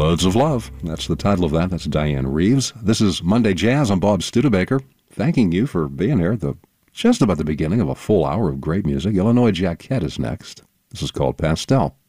Loads of Love. That's the title of that. That's Diane Reeves. This is Monday Jazz. I'm Bob Studebaker, thanking you for being here. Just about the beginning of a full hour of great music. Illinois Jacquette is next. This is called Pastel.